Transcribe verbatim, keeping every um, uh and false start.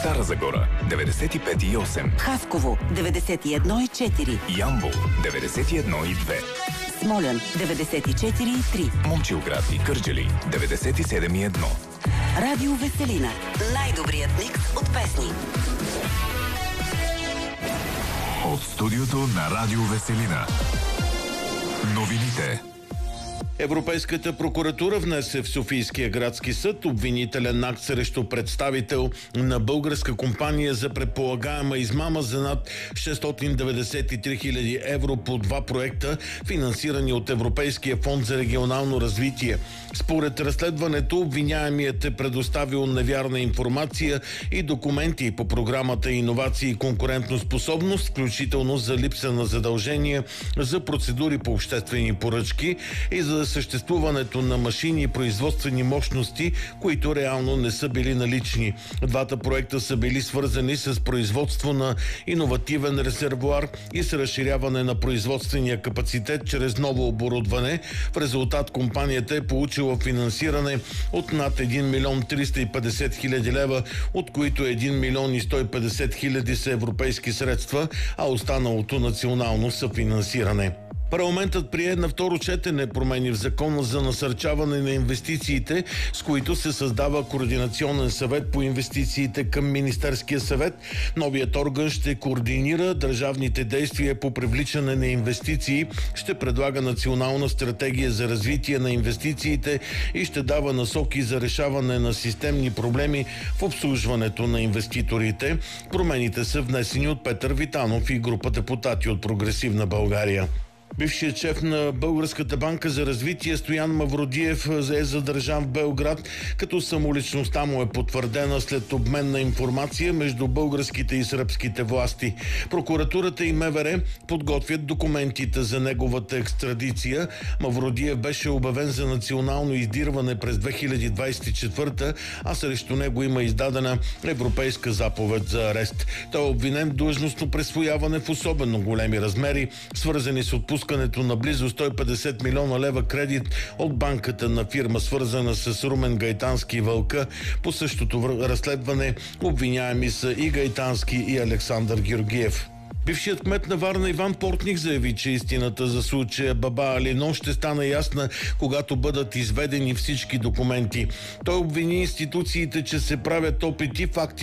Стара Загора деветдесет и пет и осем, Хасково деветдесет и едно и четири, Ямбол деветдесет и едно и две, Смолян деветдесет и четири и три, Момчилград и Кърджали деветдесет и седем и едно. Радио Веселина. Най-добрият микс от песни. От студиото на Радио Веселина. Новините. Европейската прокуратура внесе в Софийския градски съд обвинителен акт срещу представител на българска компания за предполагаема измама за над шестстотин деветдесет и три хиляди евро по два проекта, финансирани от Европейския фонд за регионално развитие. Според разследването, обвиняемият е предоставил невярна информация и документи по програмата Иновации и конкурентоспособност, включително за липса на задължения за процедури по обществени поръчки и за съществуването на машини и производствени мощности, които реално не са били налични. Двата проекта са били свързани с производство на иновативен резервоар и с разширяване на производствения капацитет чрез ново оборудване. В резултат компанията е получила финансиране от над един милион триста и петдесет хиляди лева, от които един милион и сто и петдесет хиляди са европейски средства, а останалото национално съфинансиране. Парламентът прие на второ четене промени в Закона за насърчаване на инвестициите, с които се създава Координационен съвет по инвестициите към Министерския съвет. Новият орган ще координира държавните действия по привличане на инвестиции, ще предлага национална стратегия за развитие на инвестициите и ще дава насоки за решаване на системни проблеми в обслужването на инвеститорите. Промените са внесени от Петър Витанов и група депутати от Прогресивна България. Бившият шеф на Българската банка за развитие Стоян Мавродиев е задържан в Белград, като самоличността му е потвърдена след обмен на информация между българските и сръбските власти. Прокуратурата и МВР подготвят документите за неговата екстрадиция. Мавродиев беше обявен за национално издирване през две хиляди двадесет и четвърта, а срещу него има издадена европейска заповед за арест. Той е обвинен в длъжностно присвояване в особено големи размери, свързани с отпускането на близо сто и петдесет милиона лева кредит от банката на фирма, свързана с Румен Гайтански и Вълка. По същото разследване обвиняеми са и Гайтански, и Александър Георгиев. Бившият кмет на Варна Иван Портних заяви, че истината за случая Баба Алино ще стане ясна, когато бъдат изведени всички документи. Той обвини институциите, че се правят опити факти